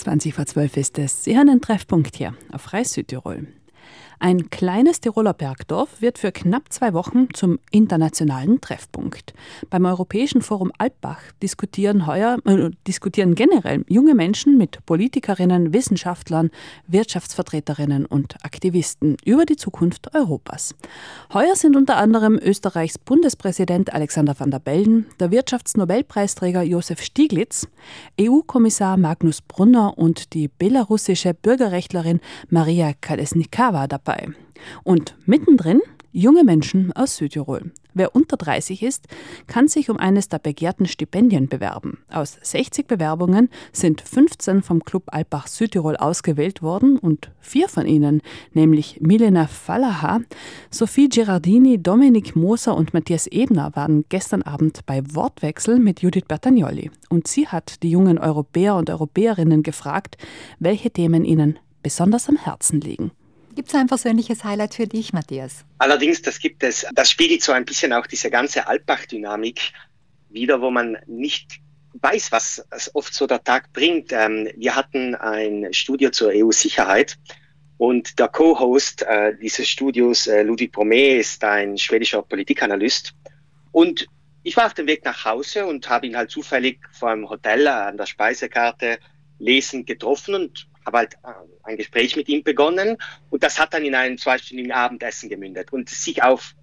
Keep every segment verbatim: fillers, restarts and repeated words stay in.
zwanzig vor zwölf ist es. Sie hören den Treffpunkt hier auf Reis Südtirol. Ein kleines Tiroler Bergdorf wird für knapp zwei Wochen zum internationalen Treffpunkt. Beim Europäischen Forum Alpbach diskutieren heuer, äh, diskutieren generell junge Menschen mit Politikerinnen, Wissenschaftlern, Wirtschaftsvertreterinnen und Aktivisten über die Zukunft Europas. Heuer sind unter anderem Österreichs Bundespräsident Alexander Van der Bellen, der Wirtschaftsnobelpreisträger Josef Stiglitz, E U-Kommissar Magnus Brunner und die belarussische Bürgerrechtlerin Maria Kolesnikava dabei. Und mittendrin junge Menschen aus Südtirol. Wer unter dreißig ist, kann sich um eines der begehrten Stipendien bewerben. Aus sechzig Bewerbungen sind fünfzehn vom Club Alpbach Südtirol ausgewählt worden und vier von ihnen, nämlich Milena Fallaha, Sophie Girardini, Dominik Moser und Matthias Ebner, waren gestern Abend bei Wortwechsel mit Judith Bertagnolli. Und sie hat die jungen Europäer und Europäerinnen gefragt, welche Themen ihnen besonders am Herzen liegen. Gibt es ein persönliches Highlight für dich, Matthias? Allerdings, das gibt es. Das spiegelt so ein bisschen auch diese ganze Alpbach-Dynamik wider, wo man nicht weiß, was oft so der Tag bringt. Ähm, wir hatten ein Studio zur E U-Sicherheit und der Co-Host äh, dieses Studios, äh, Ludwig Bromé, ist ein schwedischer Politikanalyst. Und ich war auf dem Weg nach Hause und habe ihn halt zufällig vor einem Hotel an der Speisekarte lesend getroffen und habe halt ein Gespräch mit ihm begonnen und das hat dann in einem zweistündigen Abendessen gemündet. Und sich auf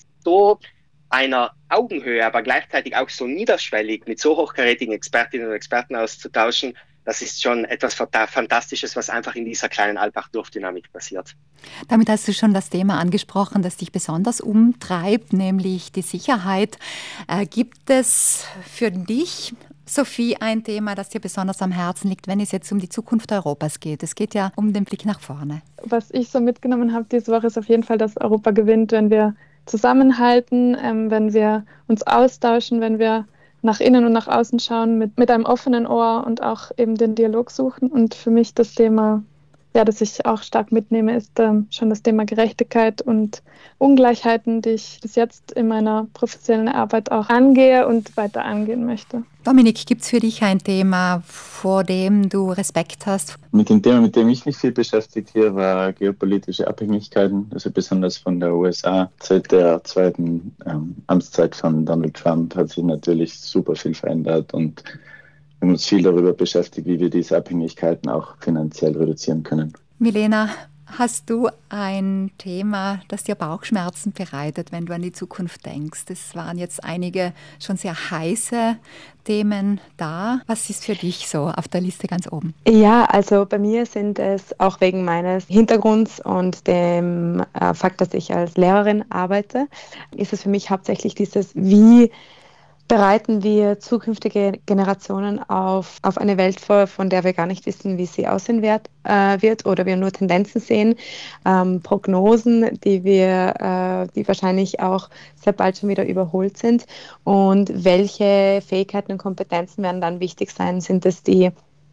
so einer Augenhöhe, aber gleichzeitig auch so niederschwellig mit so hochkarätigen Expertinnen und Experten auszutauschen, das ist schon etwas Fantastisches, was einfach in dieser kleinen Alpbach-Dorfdynamik passiert. Damit hast du schon das Thema angesprochen, das dich besonders umtreibt, nämlich die Sicherheit. Äh, gibt es für dich, Sophie, ein Thema, das dir besonders am Herzen liegt, wenn es jetzt um die Zukunft Europas geht? Es geht ja um den Blick nach vorne. Was ich so mitgenommen habe diese Woche ist auf jeden Fall, dass Europa gewinnt, wenn wir zusammenhalten, ähm, wenn wir uns austauschen, wenn wir nach innen und nach außen schauen, mit, mit einem offenen Ohr und auch eben den Dialog suchen. Und für mich das Thema, ja, das ich auch stark mitnehme, ist ähm, schon das Thema Gerechtigkeit und Ungleichheiten, die ich bis jetzt in meiner professionellen Arbeit auch angehe und weiter angehen möchte. Dominik, gibt es für dich ein Thema, vor dem du Respekt hast? Mit dem Thema, mit dem ich mich viel beschäftigt hier, war geopolitische Abhängigkeiten, also besonders von der U S A. Seit der zweiten ähm, Amtszeit von Donald Trump hat sich natürlich super viel verändert und wir haben uns viel darüber beschäftigt, wie wir diese Abhängigkeiten auch finanziell reduzieren können. Milena, hast du ein Thema, das dir Bauchschmerzen bereitet, wenn du an die Zukunft denkst? Es waren jetzt einige schon sehr heiße Themen da. Was ist für dich so auf der Liste ganz oben? Ja, also bei mir sind es auch wegen meines Hintergrunds und dem äh, Fakt, dass ich als Lehrerin arbeite, ist es für mich hauptsächlich dieses, wie bereiten wir zukünftige Generationen auf, auf eine Welt vor, von der wir gar nicht wissen, wie sie aussehen wird, äh, wird oder wir nur Tendenzen sehen, ähm, Prognosen, die wir, äh, die wahrscheinlich auch sehr bald schon wieder überholt sind. Und welche Fähigkeiten und Kompetenzen werden dann wichtig sein? Sind es die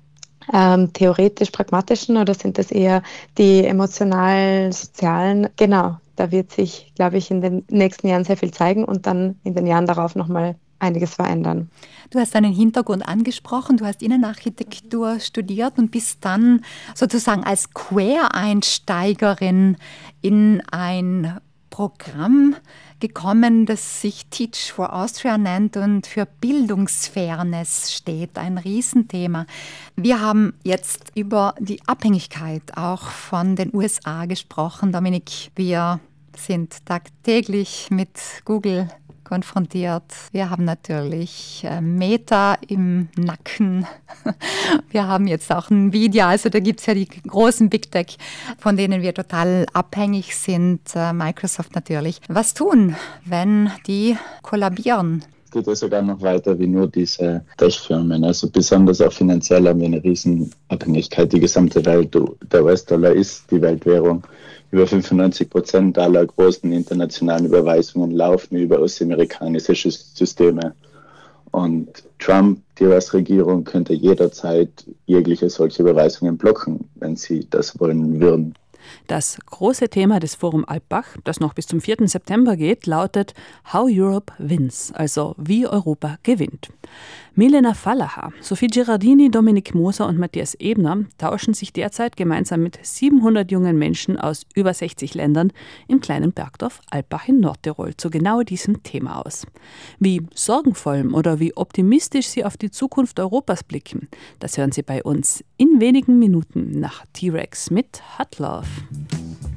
ähm, theoretisch-pragmatischen oder sind es eher die emotional-sozialen? Genau, da wird sich, glaube ich, in den nächsten Jahren sehr viel zeigen und dann in den Jahren darauf nochmal einiges verändern. Du hast deinen Hintergrund angesprochen, du hast Innenarchitektur studiert und bist dann sozusagen als Quereinsteigerin in ein Programm gekommen, das sich Teach for Austria nennt und für Bildungsfairness steht. Ein Riesenthema. Wir haben jetzt über die Abhängigkeit auch von den U S A gesprochen. Dominik, wir sind tagtäglich mit Google konfrontiert. Wir haben natürlich äh, Meta im Nacken. Wir haben jetzt auch Nvidia, also da gibt es ja die großen Big Tech, von denen wir total abhängig sind. Äh, Microsoft natürlich. Was tun, wenn die kollabieren? Es geht ja sogar noch weiter wie nur diese Tech-Firmen. Also besonders auch finanziell haben wir eine Riesenabhängigkeit. Die gesamte Welt, der U S-Dollar ist die Weltwährung. Über fünfundneunzig Prozent aller großen internationalen Überweisungen laufen über US-amerikanische Systeme. Und Trump, die U S-Regierung, könnte jederzeit jegliche solche Überweisungen blocken, wenn sie das wollen würden. Das große Thema des Forum Alpbach, das noch bis zum vierten September geht, lautet How Europe Wins, also wie Europa gewinnt. Milena Fallacher, Sophie Girardini, Dominik Moser und Matthias Ebner tauschen sich derzeit gemeinsam mit siebenhundert jungen Menschen aus über sechzig Ländern im kleinen Bergdorf Alpbach in Nordtirol zu genau diesem Thema aus. Wie sorgenvoll oder wie optimistisch sie auf die Zukunft Europas blicken, das hören Sie bei uns in wenigen Minuten nach T-Rex mit Hot Love.